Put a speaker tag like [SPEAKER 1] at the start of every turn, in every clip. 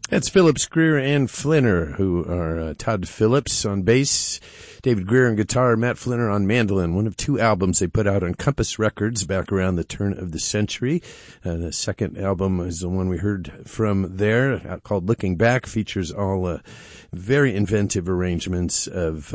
[SPEAKER 1] That's Phillips, Greer, and Flinner, who are Todd Phillips on bass, David Greer on guitar, Matt Flinner on mandolin. One of two albums they put out on Compass Records back around the turn of the century. The second album is the one we heard from there, called Looking Back, features all very inventive arrangements of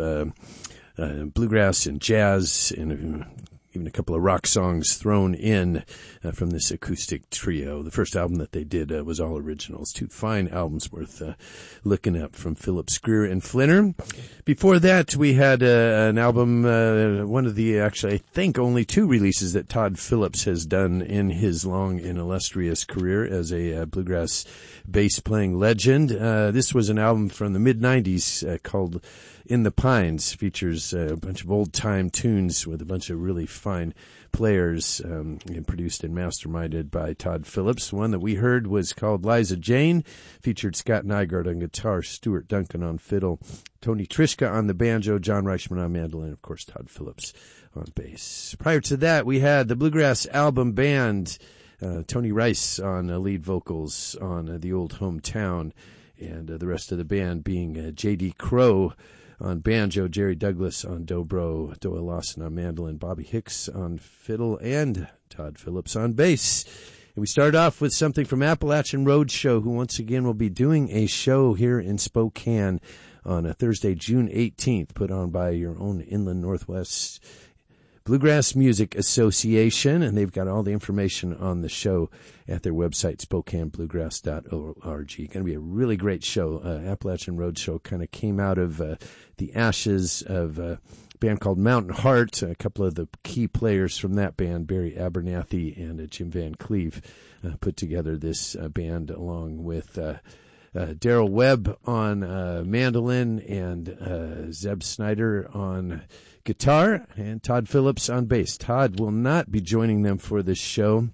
[SPEAKER 1] bluegrass and jazz and even a couple of rock songs thrown in from this acoustic trio. The first album that they did was all originals. Two fine albums worth looking up from Phillips, Greer, and Flinner. Before that, we had an album, one of the, actually, I think only two releases that Todd Phillips has done in his long and illustrious career as a bluegrass bass-playing legend. This was an album from the mid-'90s called In the Pines. Features a bunch of old-time tunes with a bunch of really fine players, and produced and masterminded by Todd Phillips. One that we heard was called Liza Jane, featured Scott Nygaard on guitar, Stuart Duncan on fiddle, Tony Trischka on the banjo, John Reichman on mandolin, and of course Todd Phillips on bass. Prior to that, we had the Bluegrass Album Band, Tony Rice on lead vocals on The Old Hometown, and the rest of the band being J.D. Crowe on banjo, Jerry Douglas on dobro, Doyle Lawson on mandolin, Bobby Hicks on fiddle, and Todd Phillips on bass. And we start off with something from Appalachian Roadshow, who once again will be doing a show here in Spokane on a Thursday, June 18th, put on by your own Inland Northwest Bluegrass Music Association, and they've got all the information on the show at their website, SpokaneBluegrass.org. Going to be a really great show. Appalachian Roadshow kind of came out of the ashes of a band called Mountain Heart. A couple of the key players from that band, Barry Abernathy and Jim Van Cleve, put together this band along with Daryl Webb on mandolin and Zeb Snyder on guitar, and Todd Phillips on bass. Todd will not be joining them for this show.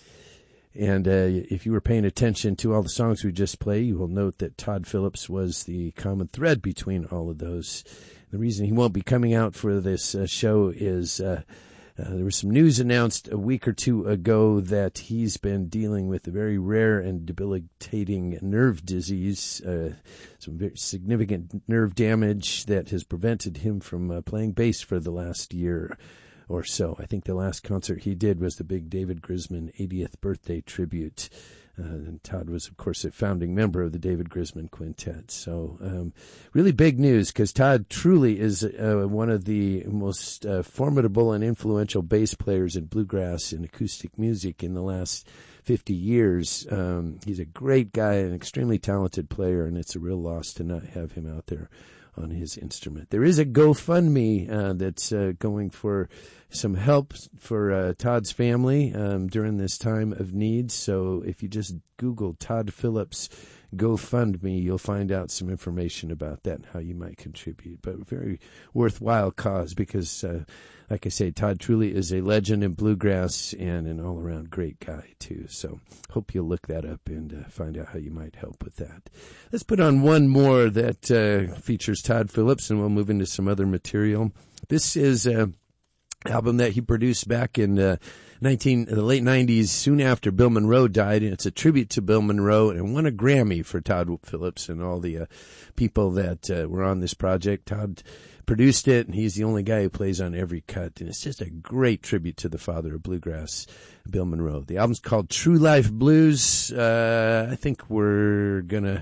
[SPEAKER 1] And if you were paying attention to all the songs we just played, you will note that Todd Phillips was the common thread between all of those. The reason he won't be coming out for this show is there was some news announced a week or two ago that he's been dealing with a very rare and debilitating nerve disease, some very significant nerve damage that has prevented him from playing bass for the last year or so. I think the last concert he did was the big David Grisman 80th birthday tribute. And Todd was, of course, a founding member of the David Grisman Quintet. So really big news, because Todd truly is one of the most formidable and influential bass players in bluegrass and acoustic music in the last 50 years. He's a great guy, an extremely talented player, and it's a real loss to not have him out there on his instrument. There is a GoFundMe that's going for some help for Todd's family during this time of need. So if you just Google Todd Phillips GoFundMe, you'll find out some information about that and how you might contribute. But a very worthwhile cause because, like I say, Todd truly is a legend in bluegrass and an all-around great guy, too. So hope you'll look that up and find out how you might help with that. Let's put on one more that features Todd Phillips, and we'll move into some other material. This is an album that he produced back in the late 90s, soon after Bill Monroe died, and it's a tribute to Bill Monroe, and won a Grammy for Todd Phillips and all the people that were on this project. Todd produced it, and he's the only guy who plays on every cut, and it's just a great tribute to the father of bluegrass, Bill Monroe. The album's called True Life Blues. I think we're gonna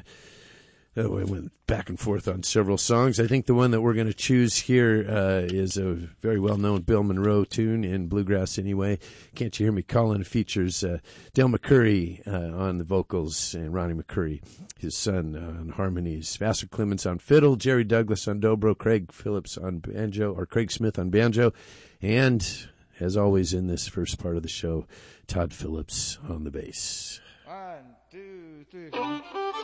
[SPEAKER 1] we went back and forth on several songs. I think the one that we're going to choose here is a very well-known Bill Monroe tune in bluegrass anyway. Can't You Hear Me Calling? It features Dale McCurry on the vocals and Ronnie McCurry, his son, on harmonies. Vassar Clements on fiddle, Jerry Douglas on dobro, Craig Phillips on banjo, or Craig Smith on banjo, and, as always in this first part of the show, Todd Phillips on the bass.
[SPEAKER 2] 1, 2, 3.